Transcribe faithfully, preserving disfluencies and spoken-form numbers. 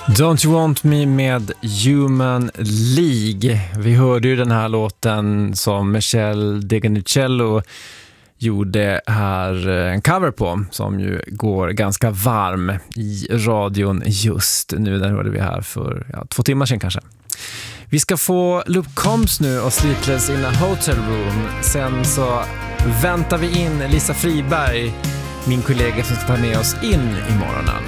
Don't You Want Me med Human League. Vi hörde ju den här låten som Michelle Deganicello gjorde här en cover på, som ju går ganska varm i radion just nu. Den hörde vi här för ja, två timmar sedan kanske. Vi ska få Luke Combs nu och Sleepless in a Hotel Room. Sen så väntar vi in Lisa Friberg, min kollega som ska ta med oss in i morgonen.